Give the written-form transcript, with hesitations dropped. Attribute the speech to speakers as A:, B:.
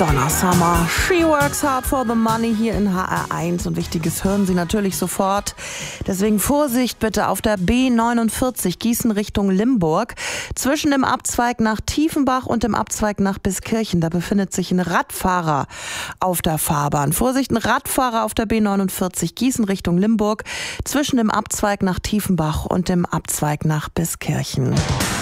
A: Donna Summer, She Works Hard for the Money hier in HR1 und Wichtiges hören Sie natürlich sofort. Deswegen Vorsicht bitte auf der B49 Gießen Richtung Limburg. Zwischen dem Abzweig nach Tiefenbach und dem Abzweig nach Biskirchen, da befindet sich ein Radfahrer auf der Fahrbahn. Vorsicht, ein Radfahrer auf der B49 Gießen Richtung Limburg zwischen dem Abzweig nach Tiefenbach und dem Abzweig nach Biskirchen.